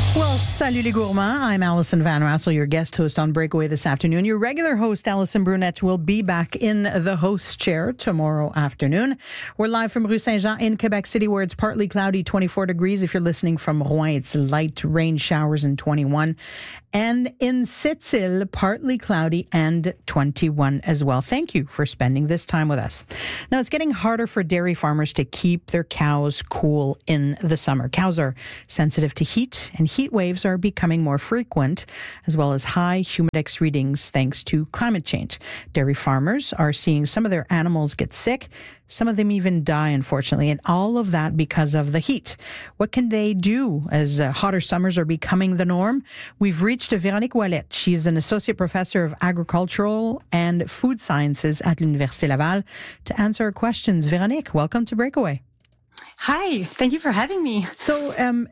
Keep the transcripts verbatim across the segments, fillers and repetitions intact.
Well, salut les gourmands. I'm Alison Van Rassel, your guest host on Breakaway this afternoon. Your regular host, Alison Brunette, will be back in the host chair tomorrow afternoon. We're live from Rue Saint-Jean in Quebec City, where it's partly cloudy, twenty-four degrees. If you're listening from Rouen, it's light rain showers and twenty-one. And in Sept-Îles, partly cloudy and twenty-one as well. Thank you for spending this time with us. Now, it's getting harder for dairy farmers to keep their cows cool in the summer. Cows are sensitive to heat, and heat waves are becoming more frequent, as well as high humidex readings thanks to climate change. Dairy farmers are seeing some of their animals get sick, some of them even die, unfortunately, and all of that because of the heat. What can they do as uh, hotter summers are becoming the norm? We've reached Véronique Ouellette. She's an associate professor of agricultural and food sciences at l'Université Laval to answer our questions. Véronique, welcome to Breakaway. Hi, thank you for having me. So, um,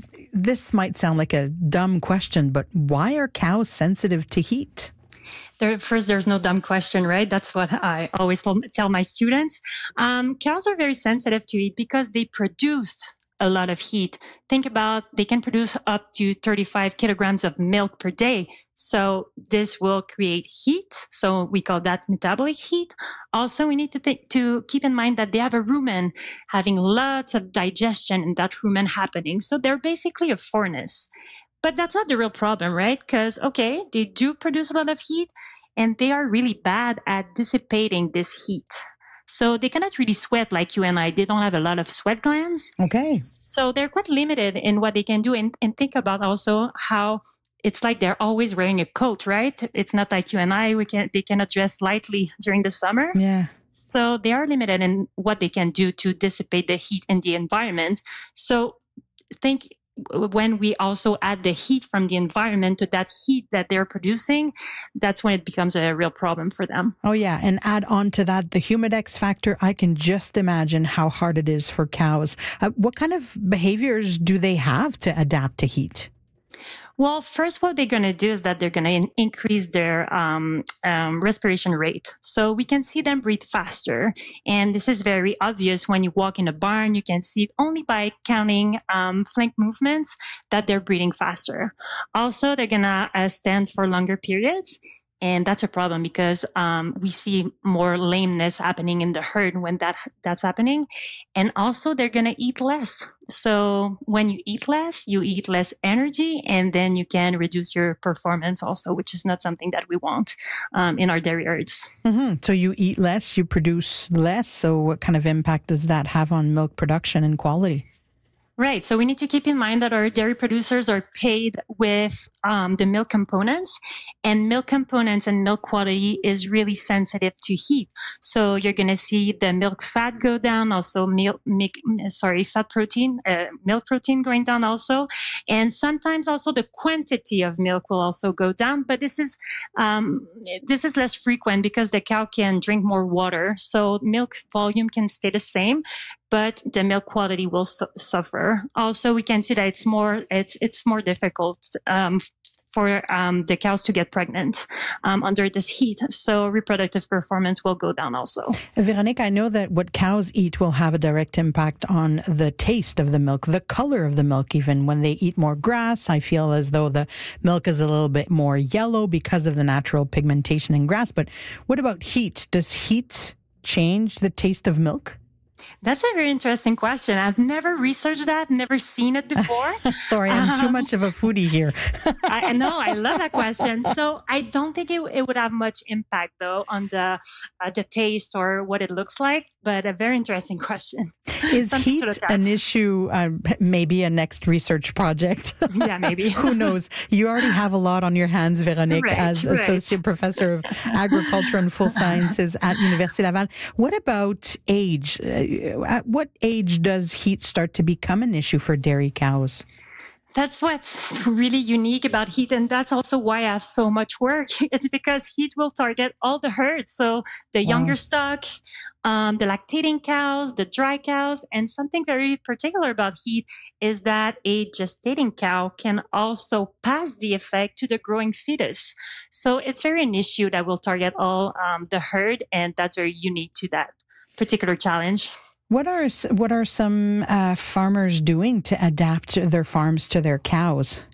this might sound like a dumb question, but why are cows sensitive to heat? There, first, there's no dumb question, right? That's what I always told, tell my students. Um, cows are very sensitive to heat because they produce a lot of heat. Think about, they can produce up to thirty-five kilograms of milk per day. So this will create heat. So we call that metabolic heat. Also, we need to think, to keep in mind that they have a rumen having lots of digestion in that rumen happening. So they're basically a furnace. But that's not the real problem, right? Because, okay, they do produce a lot of heat and they are really bad at dissipating this heat. So they cannot really sweat like you and I. They don't have a lot of sweat glands. Okay. So they're quite limited in what they can do. And, and think about also how it's like they're always wearing a coat, right? It's not like you and I, we can, they cannot dress lightly during the summer. Yeah. So they are limited in what they can do to dissipate the heat in the environment. So think when we also add the heat from the environment to that heat that they're producing, that's when it becomes a real problem for them. Oh, yeah. And add on to that the humidex factor. I can just imagine how hard it is for cows. Uh, what kind of behaviors do they have to adapt to heat? Well, first, what they're going to do is that they're going to in- increase their um, um, respiration rate. So we can see them breathe faster. And this is very obvious when you walk in a barn. You can see only by counting um, flank movements that they're breathing faster. Also, they're going to uh, stand for longer periods. And that's a problem because um, we see more lameness happening in the herd when that that's happening. And also, they're going to eat less. So when you eat less, you eat less energy, and then you can reduce your performance also, which is not something that we want um, in our dairy herds. Mm-hmm. So you eat less, you produce less. So what kind of impact does that have on milk production and quality? Right. So we need to keep in mind that our dairy producers are paid with um, the milk components, and milk components and milk quality is really sensitive to heat. So you're going to see the milk fat go down, also milk, milk sorry, fat protein, uh, milk protein going down also. And sometimes also the quantity of milk will also go down. But this is, um, this is less frequent because the cow can drink more water. So milk volume can stay the same, but the milk quality will su- suffer. Also, we can see that it's more it's it's more difficult um, for um, the cows to get pregnant um, under this heat. So reproductive performance will go down also. Véronique, I know that what cows eat will have a direct impact on the taste of the milk, the color of the milk. Even when they eat more grass, I feel as though the milk is a little bit more yellow because of the natural pigmentation in grass. But what about heat? Does heat change the taste of milk? That's a very interesting question. I've never researched that, never seen it before. Sorry, I'm too much of a foodie here. I know, I love that question. So I don't think it, it would have much impact, though, on the uh, the taste or what it looks like, but a very interesting question. Is heat an issue, uh, maybe a next research project? Yeah, maybe. Who knows? You already have a lot on your hands, Véronique, right, as right. Associate Professor of Agriculture and Food Sciences at Université Laval. What about age? Uh, At what age does heat start to become an issue for dairy cows? That's what's really unique about heat. And that's also why I have so much work. It's because heat will target all the herds. So the Wow. younger stock, um, the lactating cows, the dry cows. And something very particular about heat is that a gestating cow can also pass the effect to the growing fetus. So it's very an issue that will target all um, the herd. And that's very unique to that particular challenge. What are what are some uh, farmers doing to adapt their farms to their cows?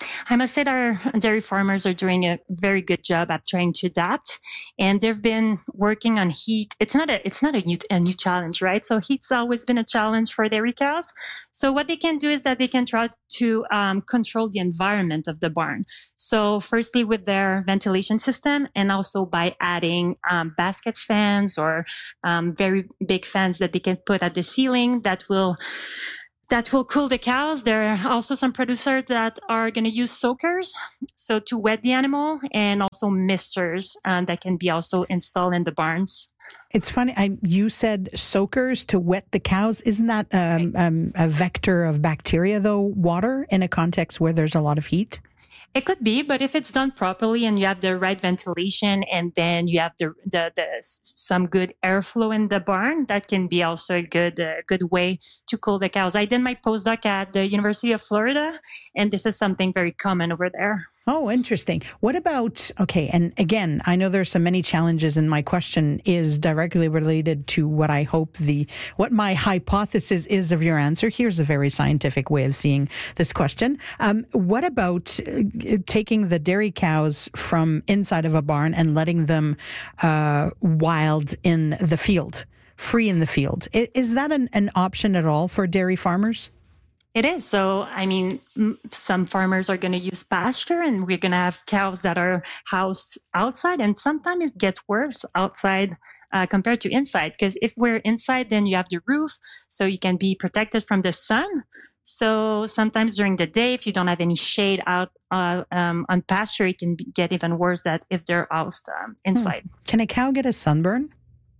I must say that our dairy farmers are doing a very good job at trying to adapt, and they've been working on heat. It's not a it's not a new, a new challenge, right? So heat's always been a challenge for dairy cows. So what they can do is that they can try to um, control the environment of the barn. So firstly, with their ventilation system, and also by adding um, basket fans or um, very big fans that they can put at the ceiling that will that will cool the cows. There are also some producers that are going to use soakers, so to wet the animal, and also misters um, that can be also installed in the barns. It's funny, I, you said soakers to wet the cows. Isn't that um, um, a vector of bacteria, though, water, in a context where there's a lot of heat? It could be, but if it's done properly and you have the right ventilation, and then you have the the, the some good airflow in the barn, that can be also a good uh, good way to cool the cows. I did my postdoc at the University of Florida, and this is something very common over there. Oh, interesting. What about, okay, and again, I know there's so many challenges, and my question is directly related to what I hope the, what my hypothesis is of your answer. Here's a very scientific way of seeing this question. Um, what about taking the dairy cows from inside of a barn and letting them uh, wild in the field, free in the field? Is that an, an option at all for dairy farmers? It is. So, I mean, some farmers are going to use pasture, and we're going to have cows that are housed outside. And sometimes it gets worse outside uh, compared to inside. Because if we're inside, then you have the roof, so you can be protected from the sun. So sometimes during the day, if you don't have any shade out uh, um, on pasture, it can be, get even worse than if they're housed um, inside. Hmm. Can a cow get a sunburn?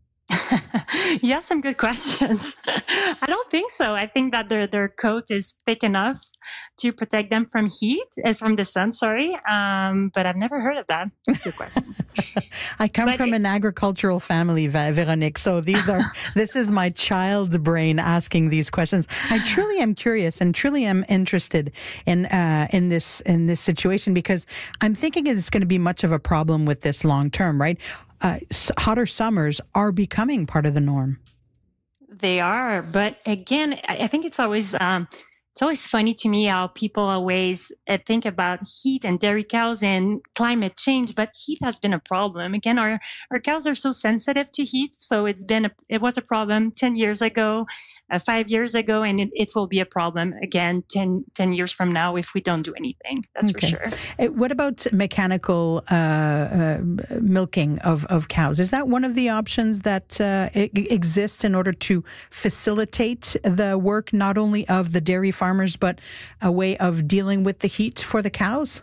You have some good questions. I don't think so. I think that their their coat is thick enough to protect them from heat, uh, from the sun, sorry. Um, but I've never heard of that. That's a good question. I come but from it, an agricultural family, Véronique, so these are this is my child's brain asking these questions. I truly am curious and truly am interested in uh, in this in this situation, because I'm thinking it's going to be much of a problem with this long term, right? Uh, hotter summers are becoming part of the norm. They are, but again, I think it's always um, it's always funny to me how people always uh, think about heat and dairy cows and climate change, but heat has been a problem. Again, our our cows are so sensitive to heat, so it's been a, it was a problem ten years ago, uh, five years ago, and it, it will be a problem again ten, ten years from now if we don't do anything. That's okay. for sure. Uh, what about mechanical uh, uh, milking of, of cows? Is that one of the options that uh, exists in order to facilitate the work not only of the dairy farmers, but a way of dealing with the heat for the cows?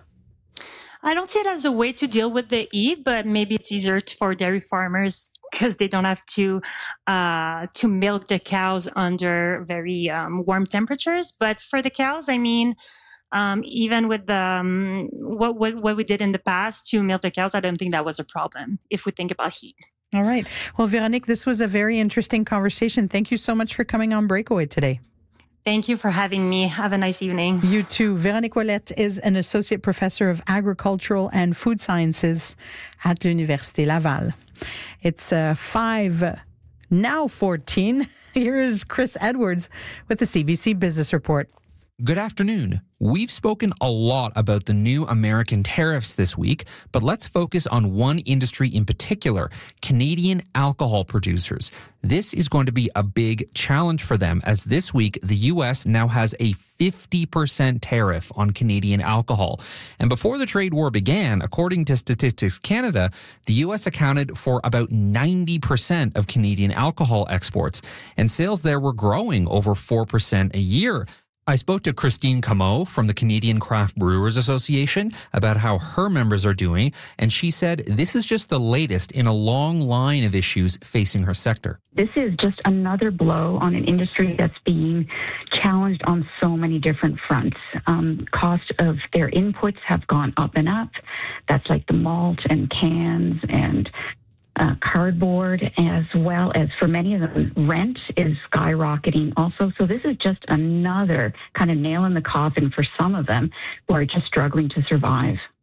I don't see it as a way to deal with the heat, but maybe it's easier for dairy farmers because they don't have to uh, to milk the cows under very um, warm temperatures. But for the cows, I mean, um, even with the, um, what, what what we did in the past to milk the cows, I don't think that was a problem if we think about heat. All right. Well, Véronique, this was a very interesting conversation. Thank you so much for coming on Breakaway today. Thank you for having me. Have a nice evening. You too. Véronique Ouellette is an associate professor of agricultural and food sciences at l'Université Laval. It's uh, five, now fourteen. Here is Chris Edwards with the C B C Business Report. Good afternoon. We've spoken a lot about the new American tariffs this week, but let's focus on one industry in particular, Canadian alcohol producers. This is going to be a big challenge for them, as this week the U S now has a fifty percent tariff on Canadian alcohol. And before the trade war began, according to Statistics Canada, the U S accounted for about ninety percent of Canadian alcohol exports, and sales there were growing over four percent a year. I spoke to Christine Comeau from the Canadian Craft Brewers Association about how her members are doing, and she said this is just the latest in a long line of issues facing her sector. This is just another blow on an industry that's being challenged on so many different fronts. Um, cost of their inputs have gone up and up. That's like the malt and cans and Uh, cardboard, as well as for many of them, rent is skyrocketing also. So this is just another kind of nail in the coffin for some of them who are just struggling to survive.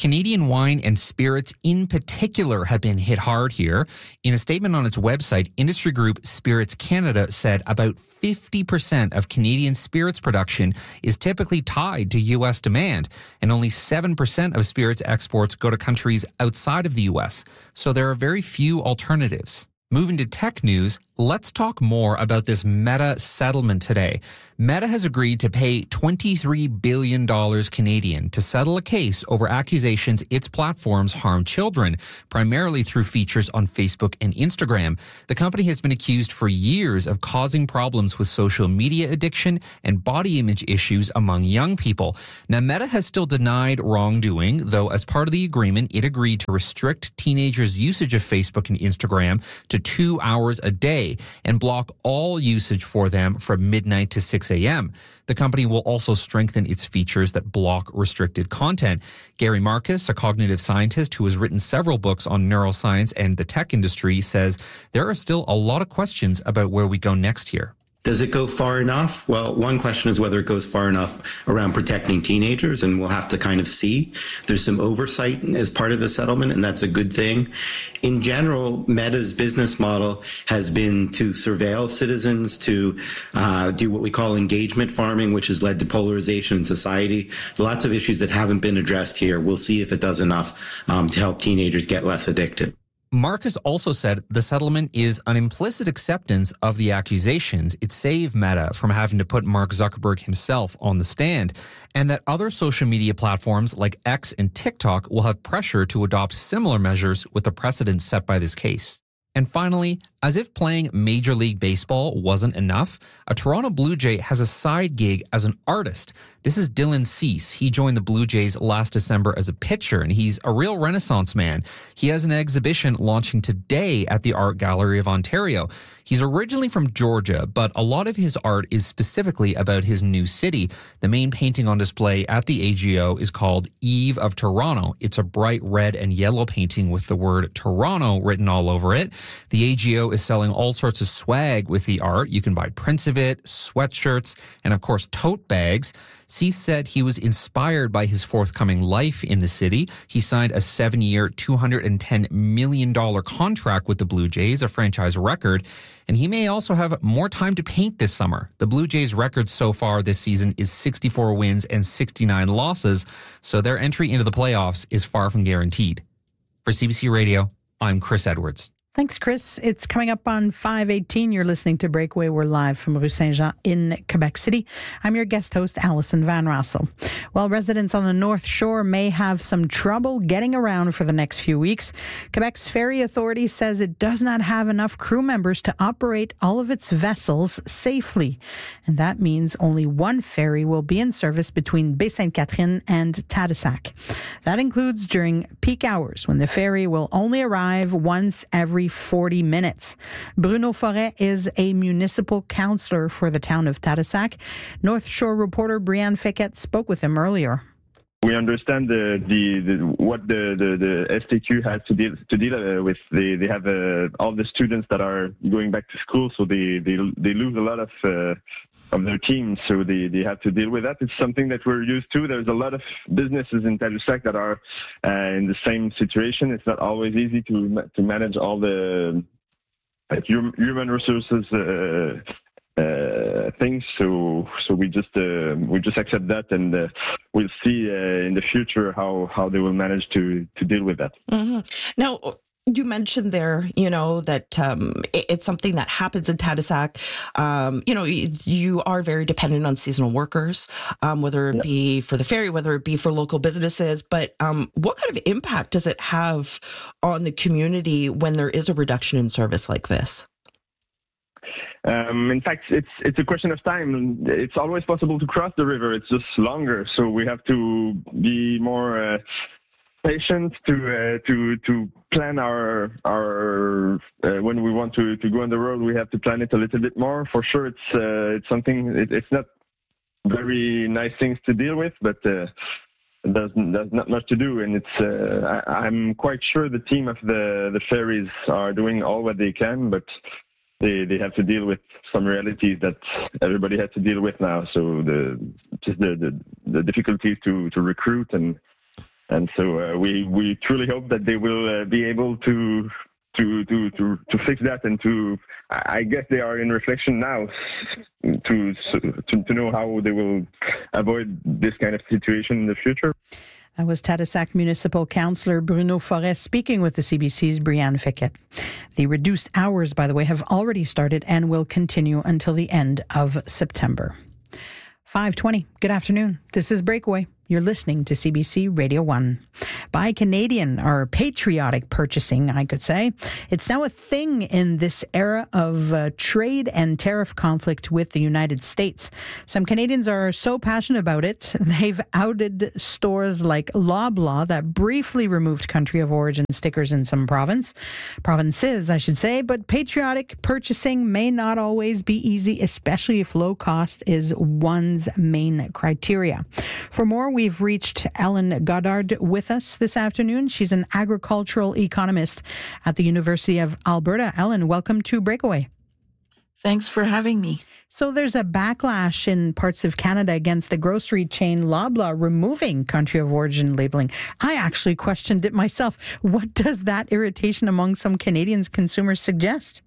Canadian wine and spirits in particular have been hit hard here. In a statement on its website, industry group Spirits Canada said about fifty percent of Canadian spirits production is typically tied to U S demand, and only seven percent of spirits exports go to countries outside of the U S, so there are very few alternatives. Moving to tech news, let's talk more about this Meta settlement today. Meta has agreed to pay twenty-three billion dollars Canadian to settle a case over accusations its platforms harm children, primarily through features on Facebook and Instagram. The company has been accused for years of causing problems with social media addiction and body image issues among young people. Now, Meta has still denied wrongdoing, though as part of the agreement, it agreed to restrict teenagers' usage of Facebook and Instagram to two hours a day and block all usage for them from midnight to six a.m. The company will also strengthen its features that block restricted content. Gary Marcus, a cognitive scientist who has written several books on neuroscience and the tech industry, says there are still a lot of questions about where we go next here. Does it go far enough? Well, one question is whether it goes far enough around protecting teenagers, and we'll have to kind of see. There's some oversight as part of the settlement, and that's a good thing. In general, Meta's business model has been to surveil citizens, to uh, do what we call engagement farming, which has led to polarization in society. Lots of issues that haven't been addressed here. We'll see if it does enough um, to help teenagers get less addicted. Marcus also said the settlement is an implicit acceptance of the accusations. It saved Meta from having to put Mark Zuckerberg himself on the stand, and that other social media platforms like X and TikTok will have pressure to adopt similar measures with the precedent set by this case. And finally, as if playing Major League Baseball wasn't enough, a Toronto Blue Jay has a side gig as an artist. This is Dylan Cease. He joined the Blue Jays last December as a pitcher, and he's a real Renaissance man. He has an exhibition launching today at the Art Gallery of Ontario. He's originally from Georgia, but a lot of his art is specifically about his new city. The main painting on display at the A G O is called Eve of Toronto. It's a bright red and yellow painting with the word Toronto written all over it. The A G O is selling all sorts of swag with the art. You can buy prints of it, sweatshirts, and of course tote bags. Cease said he was inspired by his forthcoming life in the city. He signed a seven-year, two hundred ten million dollars contract with the Blue Jays, a franchise record, and he may also have more time to paint this summer. The Blue Jays' record so far this season is sixty-four wins and sixty-nine losses, so their entry into the playoffs is far from guaranteed. For C B C Radio, I'm Chris Edwards. Thanks, Chris. It's coming up on five eighteen. You're listening to Breakaway. We're live from Rue Saint-Jean in Quebec City. I'm your guest host, Alison Van Rassel. Well, residents on the North Shore may have some trouble getting around for the next few weeks. Quebec's Ferry Authority says it does not have enough crew members to operate all of its vessels safely. And that means only one ferry will be in service between Baie-Sainte-Catherine and Tadoussac. That includes during peak hours, when the ferry will only arrive once every forty minutes. Bruno Forêt is a municipal councillor for the town of Tadoussac. North Shore reporter Brianne Fequet spoke with him earlier. We understand the, the, the what the, the, the S T Q has to deal to deal uh, with. They they have uh, all the students that are going back to school, so they they, they lose a lot of uh, of their teams, so they, they have to deal with that. It's something that we're used to. There's a lot of businesses in Tadoussac that are uh, in the same situation. It's not always easy to to manage all the like, human resources uh, uh, things. So so we just uh, we just accept that, and uh, we'll see uh, in the future how, how they will manage to to deal with that. Mm-hmm. Now, you mentioned there, you know, that um, it, it's something that happens in Tadoussac. Um, you know, you, you are very dependent on seasonal workers, um, whether it yeah. be for the ferry, whether it be for local businesses. But um, what kind of impact does it have on the community when there is a reduction in service like this? Um, in fact, it's it's a question of time. It's always possible to cross the river. It's just longer, so we have to be more uh, patient to uh, to to plan our our uh, when we want to, to go on the road. We have to plan it a little bit more. For sure, it's uh, it's something. It, it's not very nice things to deal with, but uh, there's there's not much to do, and it's. Uh, I, I'm quite sure the team of the the ferries are doing all what they can, but They they have to deal with some realities that everybody has to deal with now. So the just the the, the difficulties to, to recruit and And so uh, we we truly hope that they will uh, be able to to to to to fix that, and to I guess they are in reflection now to to to know how they will avoid this kind of situation in the future. That was Tadoussac Municipal Councillor Bruno Forest speaking with the C B C's Brianne Fickett. The reduced hours, by the way, have already started and will continue until the end of September. five twenty, good afternoon. This is Breakaway. You're listening to C B C Radio one. Buy Canadian, or patriotic purchasing, I could say. It's now a thing in this era of uh, trade and tariff conflict with the United States. Some Canadians are so passionate about it, they've outed stores like Loblaw that briefly removed country of origin stickers in some province, provinces, I should say. But patriotic purchasing may not always be easy, especially if low cost is one's main criteria. For more, we've reached Ellen Goddard with us this afternoon. She's an agricultural economist at the University of Alberta. Ellen, welcome to Breakaway. Thanks for having me. So there's a backlash in parts of Canada against the grocery chain Loblaw removing country of origin labeling. I actually questioned it myself. What does that irritation among some Canadians consumers suggest?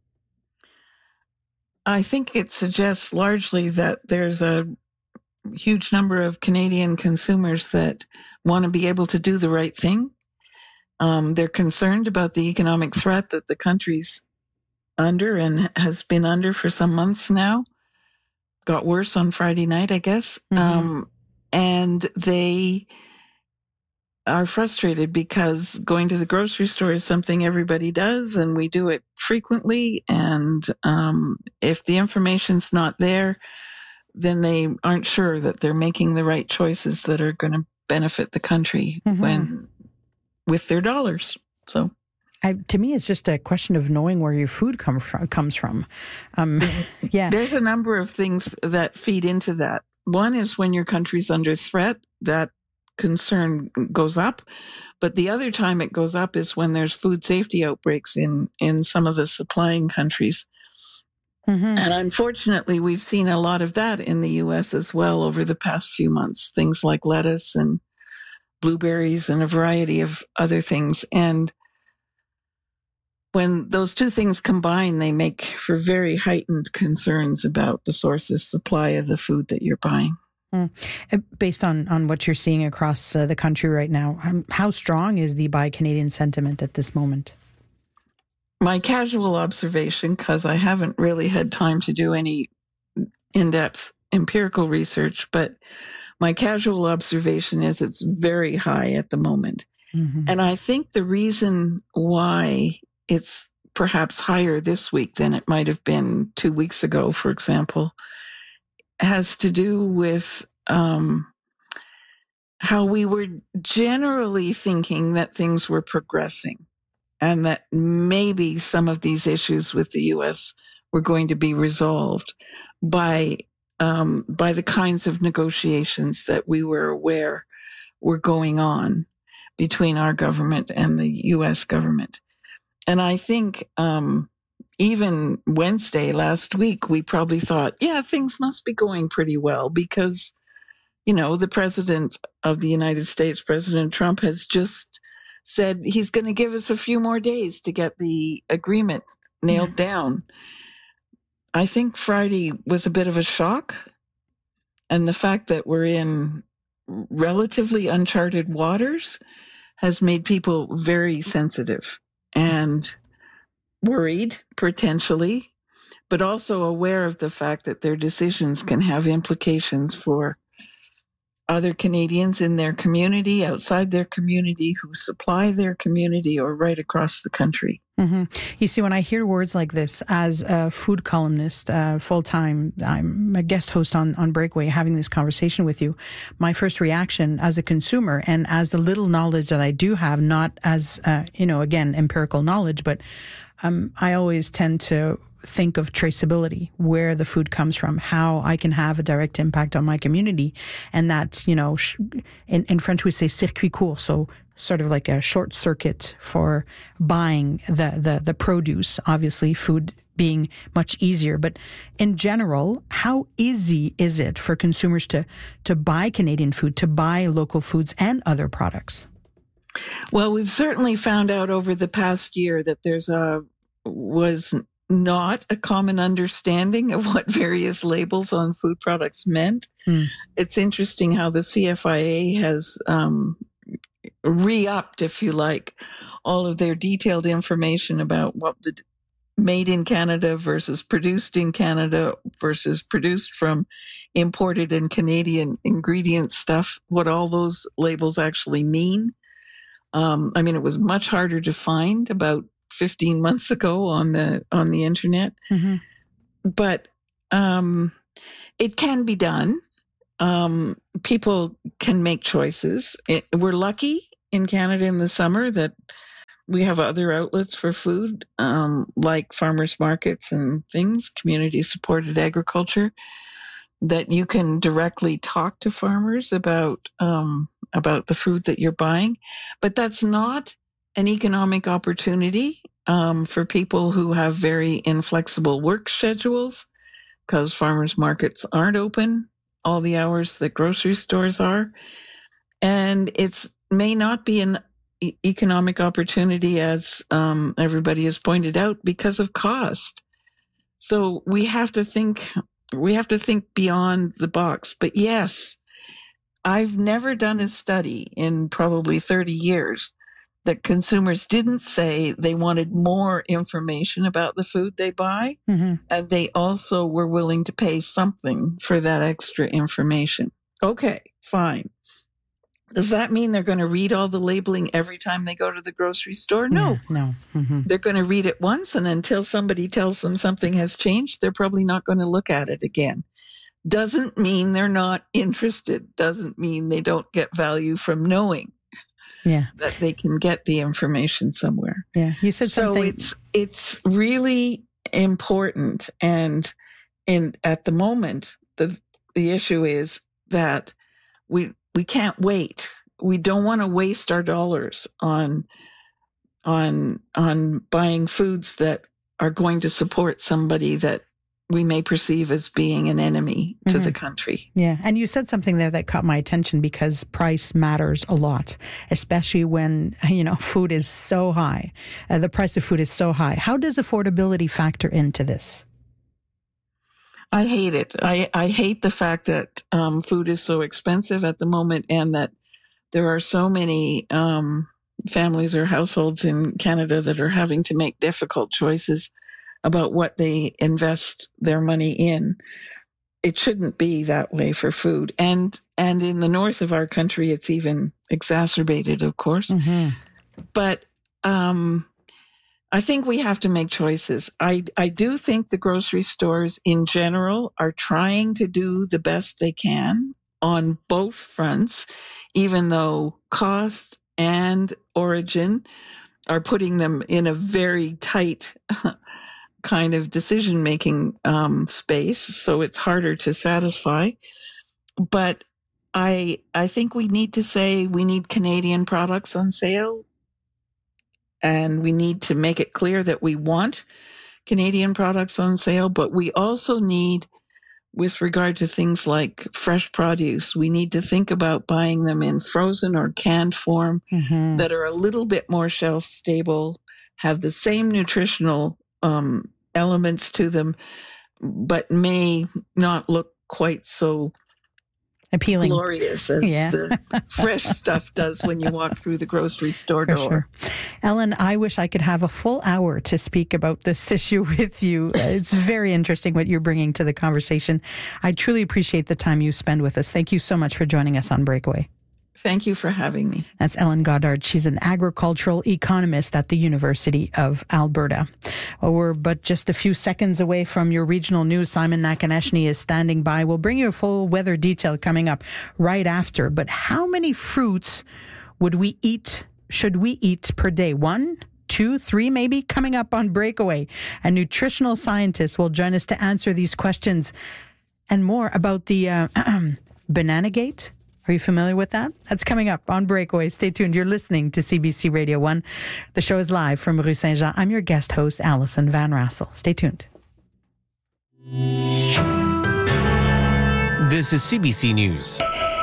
I think it suggests largely that there's a huge number of Canadian consumers that want to be able to do the right thing. Um, they're concerned about the economic threat that the country's under and has been under for some months now. Got worse on Friday night, I guess. Mm-hmm. Um, and they are frustrated because going to the grocery store is something everybody does, and we do it frequently. And um, if the information's not there, then they aren't sure that they're making the right choices that are going to benefit the country mm-hmm. when with their dollars. So, I, to me, it's just a question of knowing where your food come from, comes from. Um, yeah, there's a number of things that feed into that. One is when your country's under threat, that concern goes up. But the other time it goes up is when there's food safety outbreaks in, in some of the supplying countries. Mm-hmm. And unfortunately, we've seen a lot of that in the U S as well over the past few months, things like lettuce and blueberries and a variety of other things. And when those two things combine, they make for very heightened concerns about the source of supply of the food that you're buying. Mm. Based on, on what you're seeing across uh, the country right now, um, how strong is the Buy Canadian sentiment at this moment? My casual observation, because I haven't really had time to do any in-depth empirical research, but my casual observation is it's very high at the moment. Mm-hmm. And I think the reason why it's perhaps higher this week than it might have been two weeks ago, for example, has to do with um, how we were generally thinking that things were progressing, and that maybe some of these issues with the U S were going to be resolved by um, by the kinds of negotiations that we were aware were going on between our government and the U S government. And I think um, even Wednesday last week, we probably thought, yeah, things must be going pretty well because, you know, the president of the United States, President Trump, has just said he's going to give us a few more days to get the agreement nailed yeah. down. I think Friday was a bit of a shock. And the fact that we're in relatively uncharted waters has made people very sensitive and worried, potentially, but also aware of the fact that their decisions can have implications for other Canadians in their community, outside their community, who supply their community, or right across the country. Mm-hmm. You see, when I hear words like this, as a food columnist, uh, full-time, I'm a guest host on, on Breakaway, having this conversation with you, my first reaction as a consumer, and as the little knowledge that I do have, not as, uh, you know, again, empirical knowledge, but um, I always tend to think of traceability, where the food comes from, how I can have a direct impact on my community. And that's, you know, in, in French we say circuit court, so sort of like a short circuit for buying the, the, the produce, obviously food being much easier. But in general, how easy is it for consumers to, to buy Canadian food, to buy local foods and other products? Well, we've certainly found out over the past year that there's a, was not a common understanding of what various labels on food products meant. Hmm. It's interesting how the C F I A has um, re-upped, if you like, all of their detailed information about what the made in Canada versus produced in Canada versus produced from imported and Canadian ingredient stuff, what all those labels actually mean. Um, I mean, it was much harder to find about fifteen months ago on the on the internet, mm-hmm. but um, it can be done. Um, people can make choices. It, we're lucky in Canada in the summer that we have other outlets for food, um, like farmers markets and things, community supported agriculture, that you can directly talk to farmers about um, about the food that you're buying. But that's not an economic opportunity um, for people who have very inflexible work schedules, because farmers markets aren't open all the hours that grocery stores are. And it's may not be an e- economic opportunity, as um, everybody has pointed out, because of cost. So we have to think, we have to think beyond the box. But yes, I've never done a study in probably thirty years that consumers didn't say they wanted more information about the food they buy, mm-hmm. and they also were willing to pay something for that extra information. Okay, fine. Does that mean they're going to read all the labeling every time they go to the grocery store? No. Yeah, no. Mm-hmm. They're going to read it once, and until somebody tells them something has changed, they're probably not going to look at it again. Doesn't mean they're not interested. Doesn't mean they don't get value from knowing yeah. that they can get the information somewhere. Yeah, you said so something. So it's it's really important, and and at the moment, the the issue is that we we can't wait. We don't want to waste our dollars on on on buying foods that are going to support somebody that we may perceive as being an enemy to mm-hmm. the country. Yeah. And you said something there that caught my attention, because price matters a lot, especially when, you know, food is so high. Uh, the price of food is so high. How does affordability factor into this? I hate it. I, I hate the fact that um, food is so expensive at the moment, and that there are so many um, families or households in Canada that are having to make difficult choices about what they invest their money in. It shouldn't be that way for food. And and in the north of our country, it's even exacerbated, of course. Mm-hmm. But um, I think we have to make choices. I, I do think the grocery stores in general are trying to do the best they can on both fronts, even though cost and origin are putting them in a very tight kind of decision-making um, space, so it's harder to satisfy. But I I think we need to say we need Canadian products on sale, and we need to make it clear that we want Canadian products on sale, but we also need, with regard to things like fresh produce, we need to think about buying them in frozen or canned form mm-hmm. that are a little bit more shelf-stable, have the same nutritional um elements to them, but may not look quite so appealing, glorious as yeah. the fresh stuff does when you walk through the grocery store For door. Sure. Ellen, I wish I could have a full hour to speak about this issue with you. It's very interesting what you're bringing to the conversation. I truly appreciate the time you spend with us. Thank you so much for joining us on Breakaway. Thank you for having me. That's Ellen Goddard. She's an agricultural economist at the University of Alberta. Well, we're but just a few seconds away from your regional news. Simon Nakaneshny is standing by. We'll bring you a full weather detail coming up right after. But how many fruits would we eat, should we eat per day? One? Two, three, maybe? Coming up on Breakaway, a nutritional scientist will join us to answer these questions and more about the uh, Bananagate Are you familiar with that? That's coming up on Breakaway. Stay tuned. You're listening to C B C Radio one. The show is live from Rue Saint-Jean. I'm your guest host, Alison Van Rassel. Stay tuned. This is C B C News.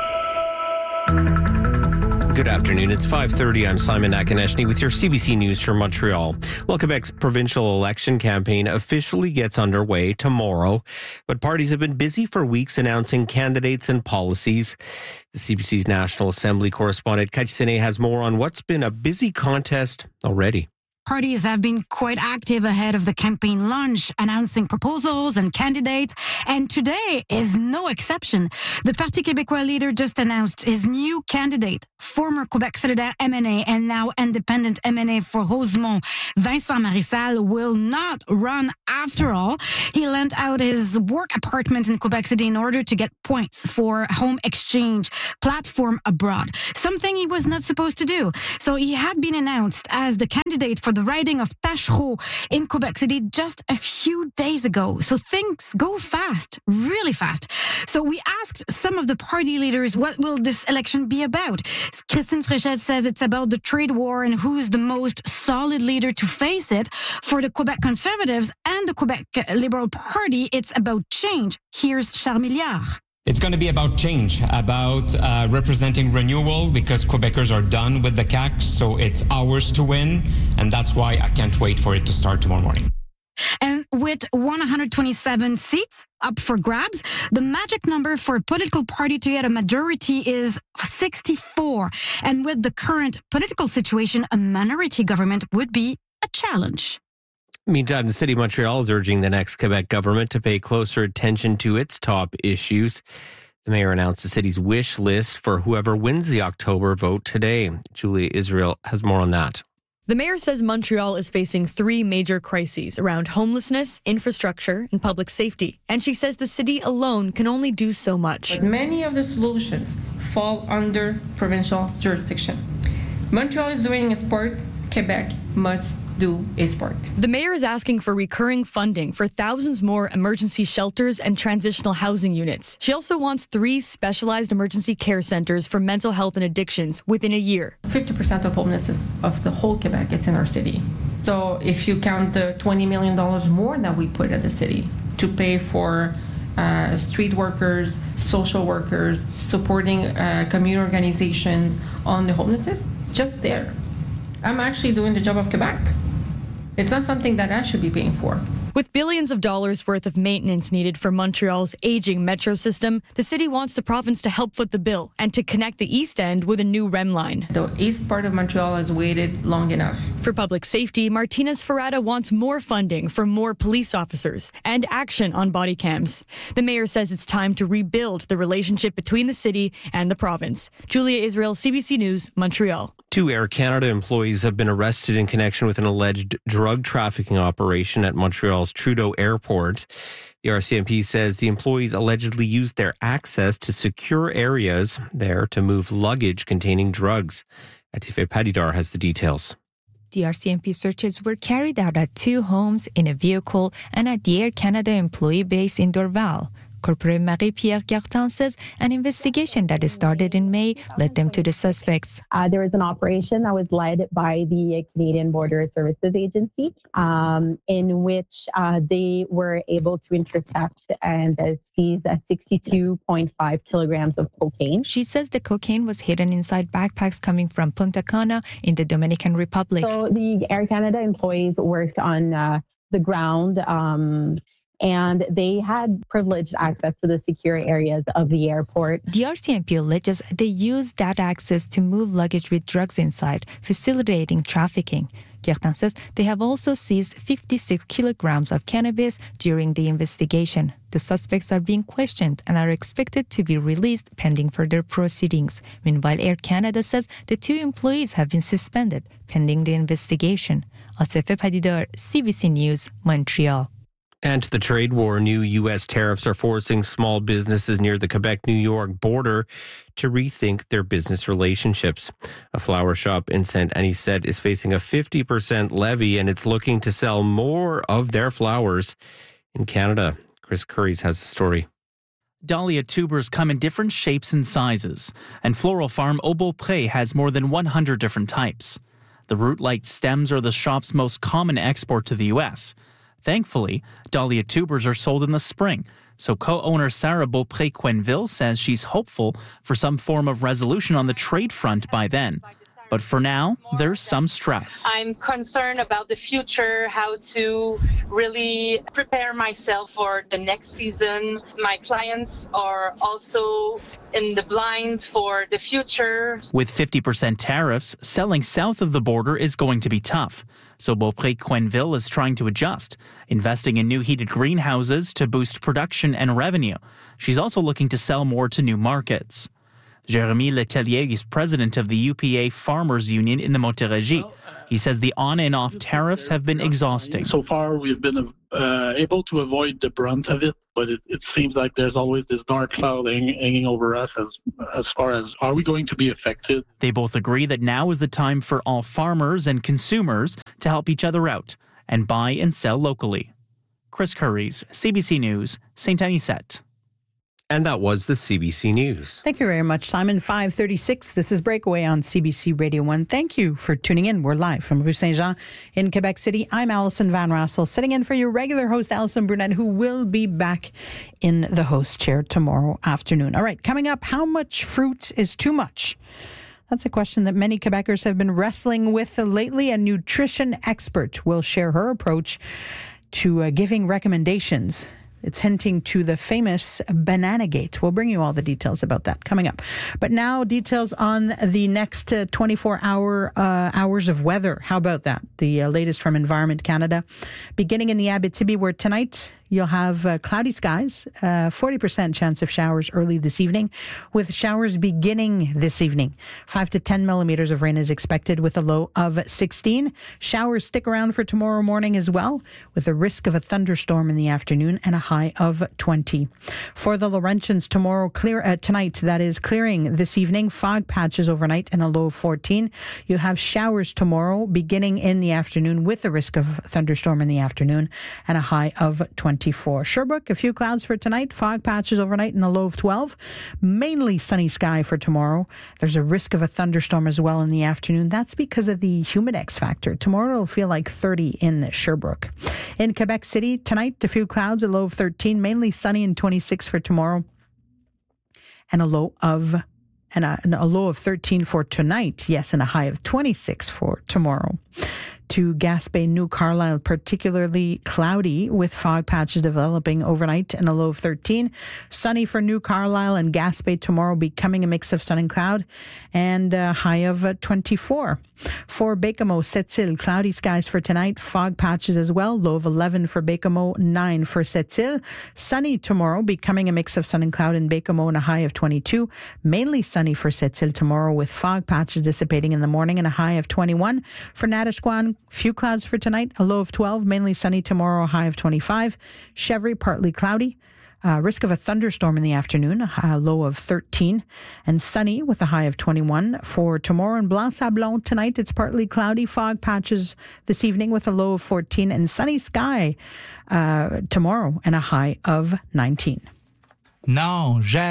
Good afternoon. It's five thirty. I'm Simon Akineshny with your C B C News from Montreal. Well, Quebec's provincial election campaign officially gets underway tomorrow, but parties have been busy for weeks announcing candidates and policies. The C B C's National Assembly correspondent Cathy Sené has more on what's been a busy contest already. Parties have been quite active ahead of the campaign launch, announcing proposals and candidates, and today is no exception. The Parti Québécois leader just announced his new candidate, former Québec Solidaire M N A and now independent M N A for Rosemont, Vincent Marissal, will not run after all. He lent out his work apartment in Quebec City in order to get points for home exchange platform abroad, something he was not supposed to do. So he had been announced as the candidate for the riding of Tachereau in Quebec City just a few days ago. So things go fast, really fast. So we asked some of the party leaders, what will this election be about? Christine Fréchette says it's about the trade war and who's the most solid leader to face it. For the Quebec Conservatives and the Quebec Liberal Party, it's about change. Here's Charles Milliard. It's going to be about change, about uh, representing renewal, because Quebecers are done with the C A Q, so it's ours to win, and that's why I can't wait for it to start tomorrow morning. And with one hundred twenty-seven seats up for grabs, the magic number for a political party to get a majority is sixty-four. And with the current political situation, a minority government would be a challenge. Meantime, the City of Montreal is urging the next Quebec government to pay closer attention to its top issues. The mayor announced the city's wish list for whoever wins the October vote today. Julia Israel has more on that. The mayor says Montreal is facing three major crises around homelessness, infrastructure, and public safety. And she says the city alone can only do so much. But many of the solutions fall under provincial jurisdiction. Montreal is doing its part. Quebec must do its part. The mayor is asking for recurring funding for thousands more emergency shelters and transitional housing units. She also wants three specialized emergency care centers for mental health and addictions within a year. fifty percent of homelessness of the whole Quebec is in our city. So if you count the twenty million dollars more that we put at the city to pay for uh, street workers, social workers, supporting uh, community organizations on the homelessness, just there. I'm actually doing the job of Quebec. It's not something that I should be paying for. With billions of dollars worth of maintenance needed for Montreal's aging metro system, the city wants the province to help foot the bill and to connect the East End with a new R E M line. The east part of Montreal has waited long enough. For public safety, Martinez Ferrada wants more funding for more police officers and action on body cams. The mayor says it's time to rebuild the relationship between the city and the province. Julia Israel, C B C News, Montreal. Two Air Canada employees have been arrested in connection with an alleged drug trafficking operation at Montreal's Trudeau Airport. The R C M P says the employees allegedly used their access to secure areas there to move luggage containing drugs. Atife Padidar has the details. The R C M P searches were carried out at two homes, in a vehicle, and at the Air Canada employee base in Dorval. Corporal Marie-Pierre Gartin says an investigation that started in May led them to the suspects. Uh, there was an operation that was led by the Canadian Border Services Agency, um, in which uh, they were able to intercept and uh, seize uh, sixty-two point five kilograms of cocaine. She says the cocaine was hidden inside backpacks coming from Punta Cana in the Dominican Republic. So the Air Canada employees worked on uh, the ground, um, and they had privileged access to the secure areas of the airport. The R C M P alleges they used that access to move luggage with drugs inside, facilitating trafficking. Gertin says they have also seized fifty-six kilograms of cannabis during the investigation. The suspects are being questioned and are expected to be released pending further proceedings. Meanwhile, Air Canada says the two employees have been suspended pending the investigation. Atife Padidar, C B C News, Montreal. And to the trade war, new U S tariffs are forcing small businesses near the Quebec-New York border to rethink their business relationships. A flower shop in Saint Anisette is facing a fifty percent levy, and it's looking to sell more of their flowers in Canada. Chris Curries has the story. Dahlia tubers come in different shapes and sizes, and Floral Farm Au Beaupré has more than one hundred different types. The root-like stems are the shop's most common export to the U S. Thankfully, Dahlia tubers are sold in the spring, so co-owner Sarah Beaupré-Quenville says she's hopeful for some form of resolution on the trade front by then. But for now, there's some stress. I'm concerned about the future, how to really prepare myself for the next season. My clients are also in the blind for the future. With fifty percent tariffs, selling south of the border is going to be tough. So Beaupré-Quenville is trying to adjust, investing in new heated greenhouses to boost production and revenue. She's also looking to sell more to new markets. Jérémy Letellier is president of the U P A Farmers Union in the Montérégie. He says the on and off tariffs have been exhausting. So far, we've been uh, able to avoid the brunt of it, but it, it seems like there's always this dark cloud hang, hanging over us as, as far as are we going to be affected? They both agree that now is the time for all farmers and consumers to help each other out and buy and sell locally. Chris Curries, C B C News, Saint Anisette. And that was the C B C News. Thank you very much, Simon. five thirty-six. This is Breakaway on C B C Radio one. Thank you for tuning in. We're live from Rue Saint-Jean in Quebec City. I'm Alison Van Rassel, sitting in for your regular host, Alison Brunette, who will be back in the host chair tomorrow afternoon. All right, coming up, how much fruit is too much? That's a question that many Quebecers have been wrestling with lately. A nutrition expert will share her approach to uh, giving recommendations. It's hinting to the famous Banana Gate. We'll bring you all the details about that coming up. But now, details on the next uh, twenty-four hour uh, hours of weather. How about that? The uh, latest from Environment Canada. Beginning in the Abitibi, where tonight you'll have uh, cloudy skies, uh, forty percent chance of showers early this evening, with showers beginning this evening. five to ten millimeters of rain is expected with a low of sixteen. Showers stick around for tomorrow morning as well, with a risk of a thunderstorm in the afternoon and a high of twenty. For the Laurentians, tomorrow, clear uh, tonight, that is clearing this evening, fog patches overnight and a low of fourteen. You have showers tomorrow beginning in the afternoon with a risk of thunderstorm in the afternoon and a high of twenty-four. Sherbrooke, a few clouds for tonight, fog patches overnight and a low of twelve. Mainly sunny sky for tomorrow. There's a risk of a thunderstorm as well in the afternoon. That's because of the humidex factor. Tomorrow it'll feel like thirty in Sherbrooke. In Quebec City, tonight, a few clouds, a low of thirteen, mainly sunny and twenty-six for tomorrow, and a low of and a, and a low of thirteen for tonight. Yes, and a high of twenty-six for tomorrow. To Gaspé, New Carlisle, particularly cloudy with fog patches developing overnight and a low of thirteen. Sunny for New Carlisle and Gaspé tomorrow, becoming a mix of sun and cloud, and a high of twenty-four. For Baie-Comeau, Sept-Îles, cloudy skies for tonight, fog patches as well, low of eleven for Baie-Comeau, nine for Sept-Îles. Sunny tomorrow, becoming a mix of sun and cloud in Baie-Comeau and a high of twenty-two. Mainly sunny for Sept-Îles tomorrow with fog patches dissipating in the morning and a high of twenty-one. For Natashquan, few clouds for tonight, a low of twelve, mainly sunny tomorrow, a high of twenty-five. Chevry, partly cloudy. Uh, risk of a thunderstorm in the afternoon, a high, low of thirteen, and sunny with a high of twenty-one. For tomorrow in Blanc-Sablon, tonight it's partly cloudy, fog patches this evening with a low of fourteen, and sunny sky uh, tomorrow and a high of nineteen. Non, j'ai